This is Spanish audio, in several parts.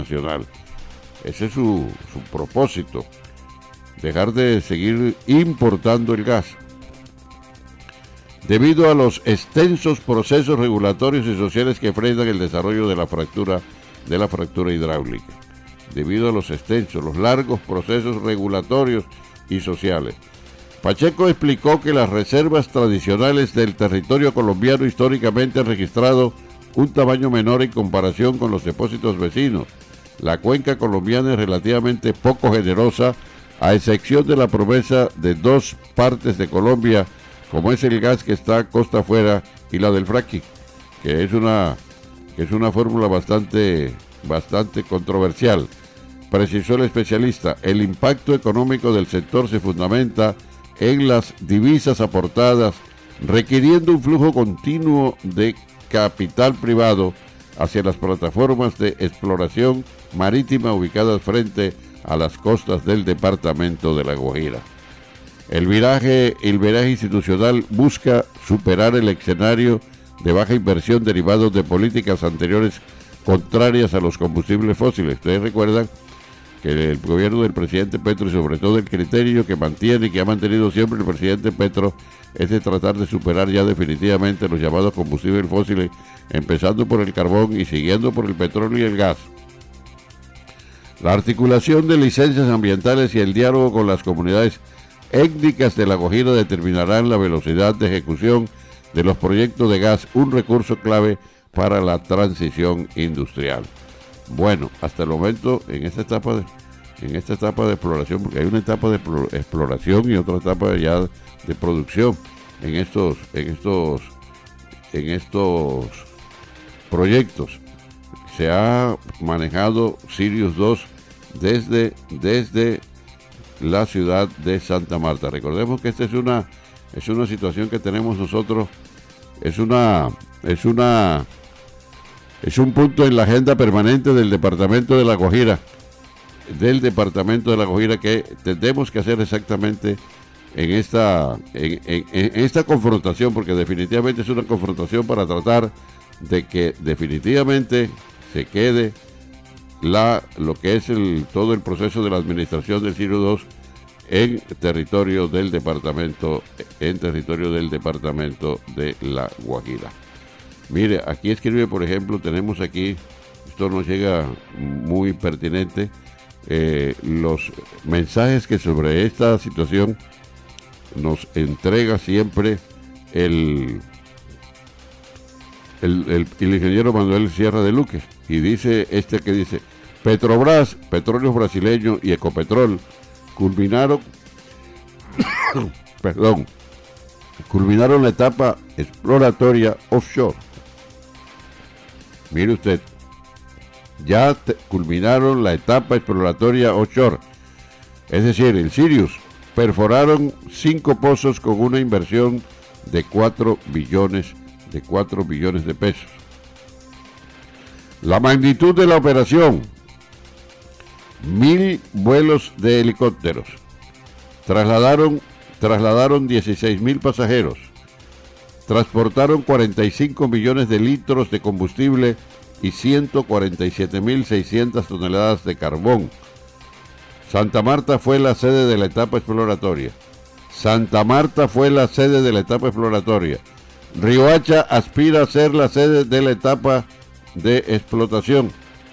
nacional. Ese es su propósito, dejar de seguir importando el gas. Debido a los extensos procesos regulatorios y sociales que frenan el desarrollo de la fractura hidráulica. Debido a los largos procesos regulatorios y sociales. Pacheco explicó que las reservas tradicionales del territorio colombiano históricamente han registrado un tamaño menor en comparación con los depósitos vecinos. La cuenca colombiana es relativamente poco generosa, a excepción de la promesa de dos partes de Colombia, como es el gas que está costa afuera y la del fracking, que es una fórmula bastante controversial. Precisó el especialista, el impacto económico del sector se fundamenta en las divisas aportadas, requiriendo un flujo continuo de capital privado hacia las plataformas de exploración marítima ubicadas frente a las costas del departamento de La Guajira. El viraje institucional busca superar el escenario de baja inversión derivado de políticas anteriores contrarias a los combustibles fósiles. Ustedes recuerdan que el gobierno del presidente Petro, y sobre todo el criterio que mantiene y que ha mantenido siempre el presidente Petro, es de tratar de superar ya definitivamente los llamados combustibles fósiles, empezando por el carbón y siguiendo por el petróleo y el gas. La articulación de licencias ambientales y el diálogo con las comunidades étnicas de La Guajira determinarán la velocidad de ejecución de los proyectos de gas, un recurso clave para la transición industrial. Bueno, hasta el momento, en esta etapa de exploración, porque hay una etapa de exploración y otra etapa ya de producción en estos proyectos, se ha manejado Sirius 2 desde la ciudad de Santa Marta. Recordemos que esta es una situación que tenemos nosotros, es un punto en la agenda permanente del departamento de La Guajira, que tenemos que hacer exactamente en esta confrontación, porque definitivamente es una confrontación para tratar de que definitivamente se quede lo que es todo el proceso de la administración del Sirio 2 en territorio del departamento de La Guajira. Mire, aquí escribe, por ejemplo, tenemos aquí, esto nos llega muy pertinente, los mensajes que sobre esta situación nos entrega siempre el ingeniero Manuel Sierra de Luque, y dice que dice: Petrobras, Petróleos Brasileños y Ecopetrol culminaron la etapa exploratoria offshore. Mire usted, ya culminaron la etapa exploratoria offshore, es decir, el Sirius. Perforaron 5 pozos con una inversión de 4 billones de pesos. La magnitud de la operación: 1.000 vuelos de helicópteros. Trasladaron 16.000 pasajeros. Transportaron 45 millones de litros de combustible y 147.600 toneladas de carbón. Santa Marta fue la sede de la etapa exploratoria. Riohacha aspira a ser la sede de la etapa de explotación.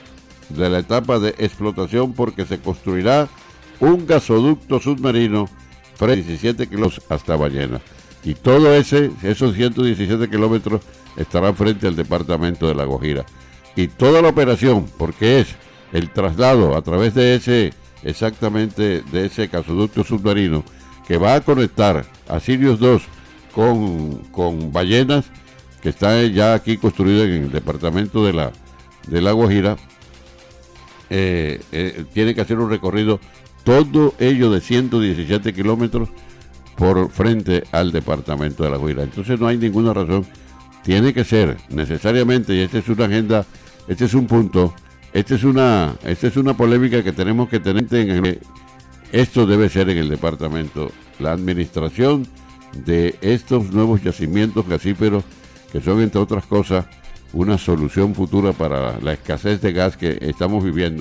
Porque se construirá un gasoducto submarino frente a 17 kilómetros hasta Ballena. Y esos 117 kilómetros estarán frente al departamento de La Guajira. Y toda la operación, porque es el traslado a través de ese gasoducto submarino que va a conectar a Sirius 2 con Ballenas, que está ya aquí construido en el departamento de La Guajira, tiene que hacer un recorrido, todo ello de 117 kilómetros por frente al departamento de La Guajira. Entonces no hay ninguna razón, tiene que ser necesariamente, y esta es una agenda, este es un punto, esta es una polémica que tenemos que tener. Esto debe ser en el departamento, la administración de estos nuevos yacimientos gasíferos, que son, entre otras cosas, una solución futura para la escasez de gas que estamos viviendo